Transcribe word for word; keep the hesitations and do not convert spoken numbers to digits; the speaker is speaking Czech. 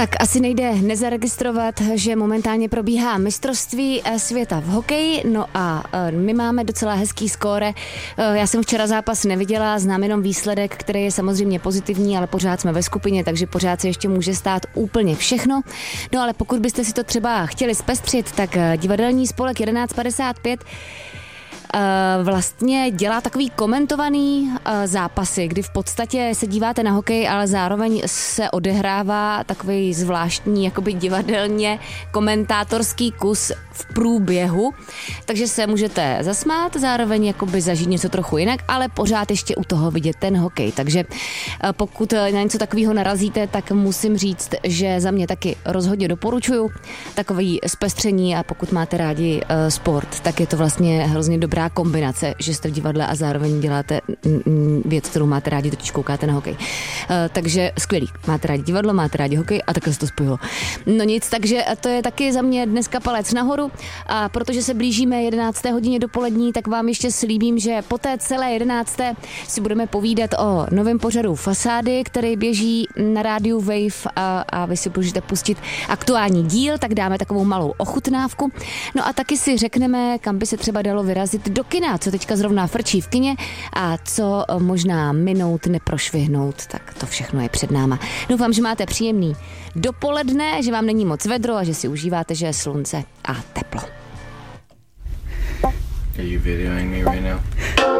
Tak asi nejde nezaregistrovat, že momentálně probíhá mistrovství světa v hokeji, no a my máme docela hezký skóre. Já jsem včera zápas neviděla, znám jenom výsledek, který je samozřejmě pozitivní, ale pořád jsme ve skupině, takže pořád se ještě může stát úplně všechno. No ale pokud byste si to třeba chtěli zpestřit, tak divadelní spolek jedenáct padesát pět vlastně dělá takový komentovaný zápasy, kdy v podstatě se díváte na hokej, ale zároveň se odehrává takový zvláštní jakoby divadelně komentátorský kus v průběhu, takže se můžete zasmát, zároveň jakoby zažít něco trochu jinak, ale pořád ještě u toho vidět ten hokej, takže pokud na něco takového narazíte, tak musím říct, že za mě taky rozhodně doporučuju takový zpestření a pokud máte rádi sport, tak je to vlastně hrozně dobrá kombinace, že jste v divadle a zároveň děláte věc, kterou máte rádi, totiž koukáte na hokej. Uh, takže skvělý. Máte rádi divadlo, máte rádi hokej a takhle se to spojilo. No nic, takže to je taky za mě dneska palec nahoru a protože se blížíme jedenácté hodině dopolední, tak vám ještě slíbím, že po té celé jedenácté si budeme povídat o novém pořadu Fasády, který běží na rádiu Wave a, a vy si můžete pustit aktuální díl, tak dáme takovou malou ochutnávku. No a taky si řekneme, kam by se třeba dalo vyrazit do kina, co teďka zrovna frčí v kině a co možná minout, neprošvihnout, tak to všechno je před náma. Doufám, že máte příjemný dopoledne, že vám není moc vedro a že si užíváte, že je slunce a teplo. Are you videoing me right now?